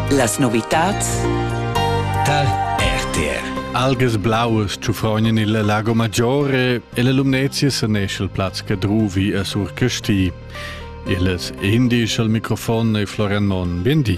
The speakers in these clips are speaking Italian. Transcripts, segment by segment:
Las novitats da RTR. Algas blauas ciufrognan il Lago Maggiore e le lumnezie se nesce il Platz Cadruvi a Sur Casti. Illes indisch al microfono e Florian Mon. Biendi.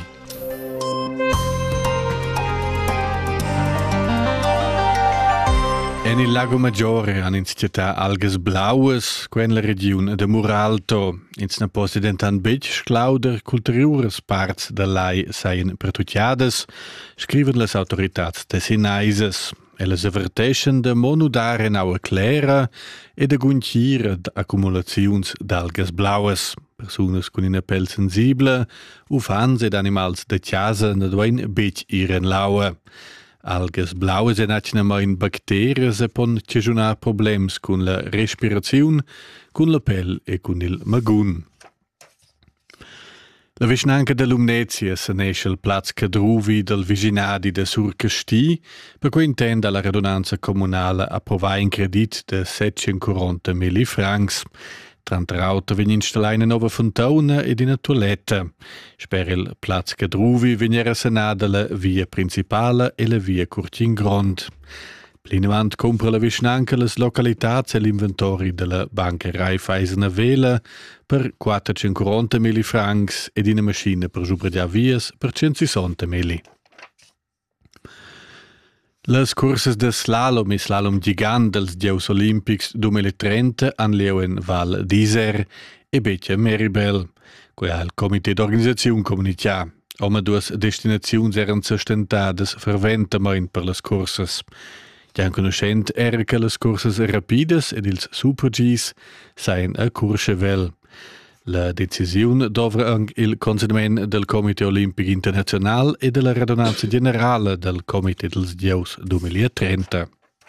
En il Lago Maggiore han iniziata algas blauas, quen la regione de Muralto. Ins na posidentan bec sclauder culturures parts da lai seien pertucciadas, scriven les autoritats tessinaises. Elles averteschen de monudare naua clera e de guncire d'accumulaziuns d'algas blauas. Personas con in appel sensible, ufans ed animals de casa ne duein bec iren laua. Algas blauas e nachinamein bacterias e pon cejunar problems con la respiraziun, con la pell e con il magun. La vicinanca de Lumnezia se nesce il Platz Cadruvi del Viginadi de Sur Casti, per cui intenda la radunanza comunale approvare in credit de 740.000 francs. Trantrauta vegn installare una nova fontauna ed una toiletta. Sper il Platz Cadruvi venire senada la via principale e la via Curtin Grond. Plinavant compra la vicinanca las localitats e l'inventori della banca Raiffeisen Vela per 440.000 francs ed una macchina per giubregiar vias per 160.000. Las curses de slalom e slalom gigant dels Giocs Olimpics 2030 han lieu en Val d'Isère e Beccia Meribel, que ha il Comitè d'Organizzazione comunitia. Home duas destinaziuns eran sustentadas ferventamain per las curses. Gian conoscent era che las curses rapides ed ils super-Gs seien a Courchevel. La decisione dovra anche il conseguimento del Comitè Olimpico Internazionale e della radunanza generale del Comitè dels Giocs 2030.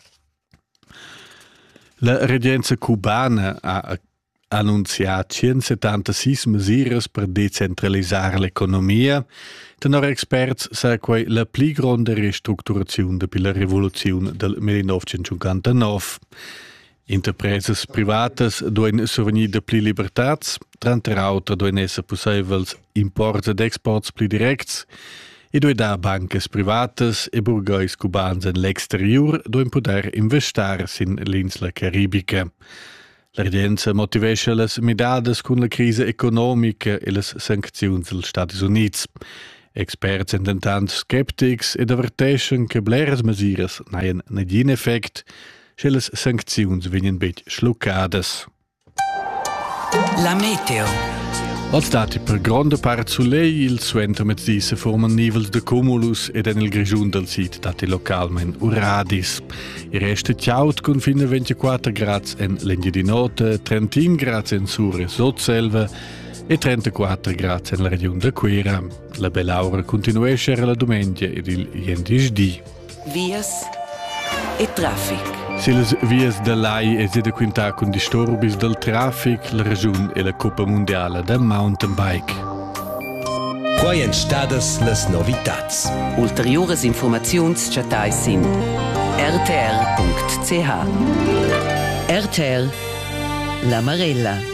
La regenza cubana ha annunziato 176 misure per decentralizzare l'economia. Tenor experts sa quei la pli grande ristrutturazione dopo la rivoluzione del 1959. Interpreses privatas duen survenir de pli libertats, tranterauter duen esser possibels imports ed exports pli directs, e duen da bancas privatas e burgheis cubans en l'exterior duen poder investar sin l'insula caribica. L'urgenza motivesce las midades con la crisi economica e las sancziuns dels Stati Units. Experts intentant skeptics ed averteschen che bleras mesures naien negin effect, che les sancziuns vegnan bec schluccadas. La meteo. Als stati per grande part soleil, il suenter mezzì se forman nivels de cumulus ed en il grigiun del sit dati localmen uradis. Il resta ciaut con fino a 24 grads en l'Engiadinota, 31 grads en Sur e Sotselva e 34 grads en la regione de Quera. La bell'aura continuesce la domenica ed il jendisdì. Vias e traffic. Se les vias de l'AI e de quintar con disturbis del traffic, la regione e la Coppa Mondiale de Mountain Bike. Quai en stadas las novitats. Ulteriores informaziuns chatai sin rtr.ch. RTR La Marella.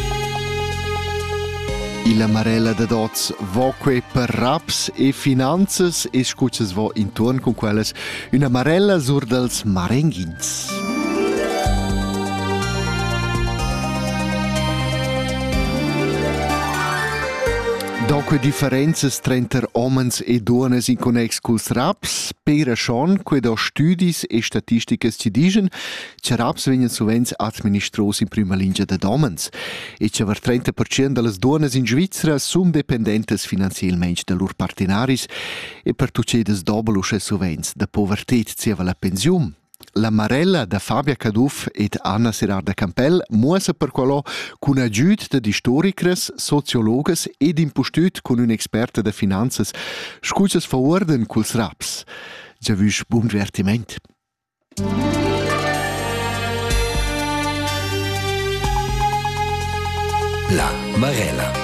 La Marella da dots voque per raps e finanzas e scuccias vo intorn con quelles una Marella sur dels marenghins. Doque differenzas trenter omens e donas in connex culs raps, pera schon que do studis e statisticas ci digen che raps venien sovens administros in prima linea de omens e che ver 30% de las donas in Svizzera sun dependentes finanzialmente de lur partinaris e per tucedes dobelus e sovens de povertet zieva la pensiun. La Marella da Fabia Caduff ed Anna Serarda Campell muosa per quello con aggiut de historicres, sociologas ed impostut con un esperta de finanzas scuccias favorden culs raps. Già vus buon divertiment. La Marella.